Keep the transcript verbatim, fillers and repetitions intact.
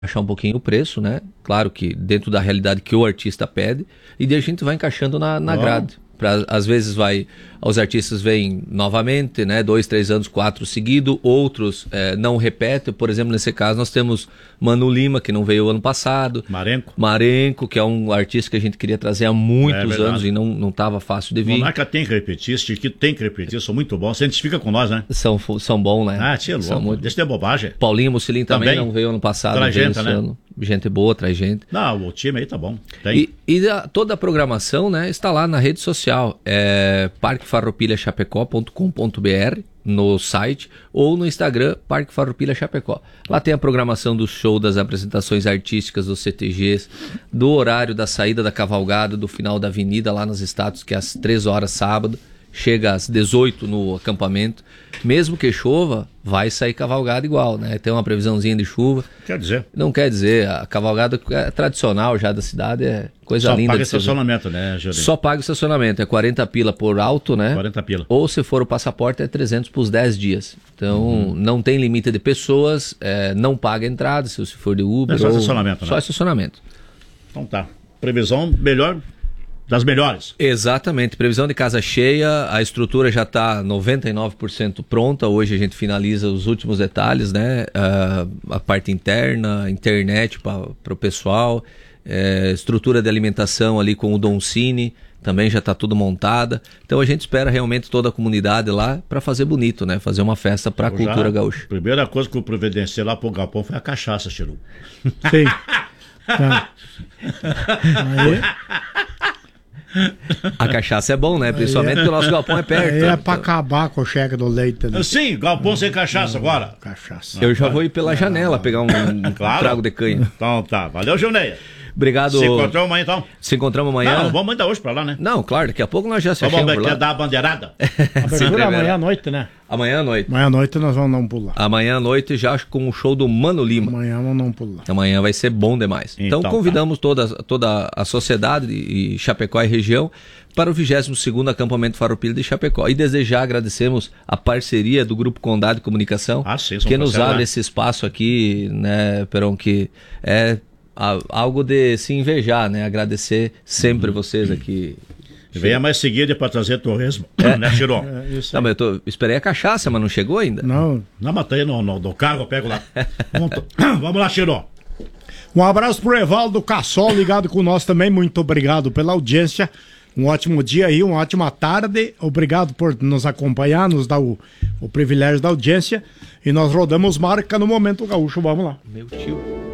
achar um pouquinho o preço, né? Claro que dentro da realidade que o artista pede, e daí a gente vai encaixando na, na grade. Pra, às vezes vai, os artistas vêm novamente, né? Dois, três anos, quatro seguidos, outros é, não repetem. Por exemplo, nesse caso nós temos Manu Lima, que não veio ano passado. Marenco. Marenco, que é um artista que a gente queria trazer há muitos é anos e não não estava fácil de vir. Monarca tem que repetir, Chiquito tem que repetir, são muito bons. Você identifica com nós, né? São, são bons, né? Ah, tia, louco. Muito... Deixa de bobagem. Paulinho Mussolini também, também não veio ano passado. Traz gente, né? Ano. Gente boa, traz gente. Não, o time aí tá bom. Tem. E, e a, toda a programação, né, está lá na rede social. É parque farroupilha chapecó ponto com ponto br no site ou no Instagram Parque Farroupilha Chapecó. Lá tem a programação do show, das apresentações artísticas dos C T Gs, do horário da saída da cavalgada, do final da avenida lá nas estátuas, que é às três horas sábado. Chega às dezoito no acampamento. Mesmo que chova, vai sair cavalgada igual, né? Tem uma previsãozinha de chuva. Quer dizer? Não quer dizer. A cavalgada é tradicional já da cidade, é coisa Só linda. Só paga de estacionamento, né, Júlio? Só paga estacionamento. É quarenta pila por alto, né? quarenta pila. Ou se for o passaporte é trezentos por dez dias. Então, uhum. não tem limite de pessoas, é, não paga entrada, se for de Uber. É só ou... estacionamento, né? Só estacionamento. Então tá. Previsão melhor... das melhores. Exatamente, previsão de casa cheia, a estrutura já está noventa e nove por cento pronta, hoje a gente finaliza os últimos detalhes, né? Uh, a parte interna, internet para o pessoal, é, estrutura de alimentação ali com o Doncini, também já está tudo montada. Então a gente espera realmente toda a comunidade lá para fazer bonito, né? Fazer uma festa para a cultura já, gaúcha. A primeira coisa que eu providenciei lá pro Galpão foi a cachaça, Chiru. Sim. Tá. Aí... A cachaça é bom, né? Principalmente porque o nosso galpão é perto. Aí é pra acabar com o cheque do leite. Né? Sim, galpão sem cachaça agora. Cachaça. Eu já vou ir pela janela pegar um, um claro. trago de canha. Então tá, valeu, Gilneia. Obrigado. Se encontramos amanhã então? Se encontramos amanhã. Não, vamos ainda hoje pra lá, né? Não, claro, daqui a pouco nós já se vamos achamos por lá. Quer dar a bandeirada? Abertura amanhã à noite, né? Amanhã à noite. Amanhã à noite nós vamos dar um pulo lá. Amanhã à noite já com o show do Mano Lima. Amanhã vamos dar um pulo lá. Amanhã vai ser bom demais. Então, então convidamos tá. toda, toda a sociedade e Chapecó e região para o vigésimo segundo acampamento Farroupilha de Chapecó. E desejar agradecemos a parceria do Grupo Condado de Comunicação, ah, sim, que nos abre esse espaço aqui, né, Perão, que é algo de se invejar, né? Agradecer sempre uhum. vocês aqui. Venha mais seguida para trazer torresmo, é. né, Chiron? É, não, mas eu tô, esperei a cachaça, mas não chegou ainda. Não. Não, mas tá aí no, no, no carro, eu pego lá. Vamos, vamos lá, Chiron. Um abraço pro Evaldo Cassol, ligado com nós também. Muito obrigado pela audiência. Um ótimo dia aí, uma ótima tarde. Obrigado por nos acompanhar, nos dar o, o privilégio da audiência. E nós rodamos marca no Momento Gaúcho. Vamos lá. Meu tio.